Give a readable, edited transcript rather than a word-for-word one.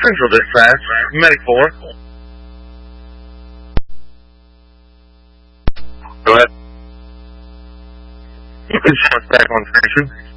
Central Dispatch, Medic 4. Go ahead. You can show us back on station.